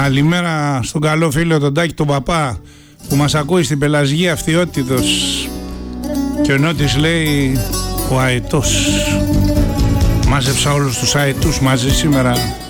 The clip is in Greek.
Καλημέρα στον καλό φίλο τον Τάκη τον Παπά που μας ακούει στην Πελασγία Αυτιότητος και ο Νότης λέει ο αετός. Μάζεψα όλους τους αετούς μαζί σήμερα.